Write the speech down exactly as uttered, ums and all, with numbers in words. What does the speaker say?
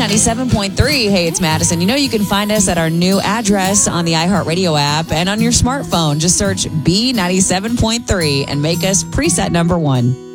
ninety-seven point three. Hey, it's Madison. You know you can find us at our new address on the iHeartRadio app and on your smartphone. Just search B ninety-seven point three and make us preset number one.